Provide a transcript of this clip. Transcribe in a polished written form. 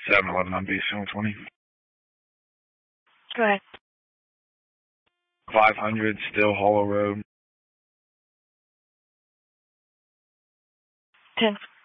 711 on BC-120. Go ahead. 500 Still Hollow Road. 10.